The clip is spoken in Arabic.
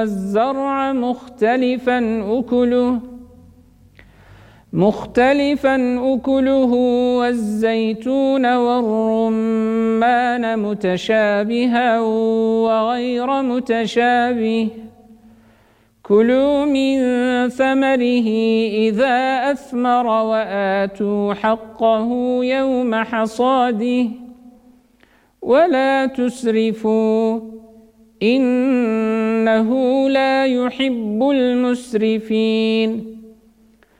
الزرع مختلفا أكله والزيتون والرمان متشابها وغير متشابه كلوا من ثمره إذا أثمر وآتوا حقه يوم حصاده ولا تسرفوا إنه لا يحب المسرفين